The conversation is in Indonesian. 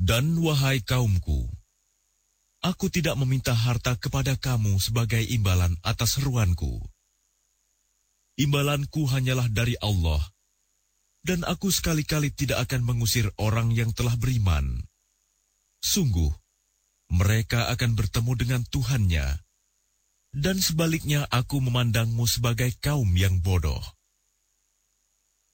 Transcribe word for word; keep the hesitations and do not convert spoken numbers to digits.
Dan wahai kaumku, aku tidak meminta harta kepada kamu sebagai imbalan atas seruanku. Imbalanku hanyalah dari Allah, dan aku sekali-kali tidak akan mengusir orang yang telah beriman. Sungguh, mereka akan bertemu dengan Tuhannya, dan sebaliknya aku memandangmu sebagai kaum yang bodoh.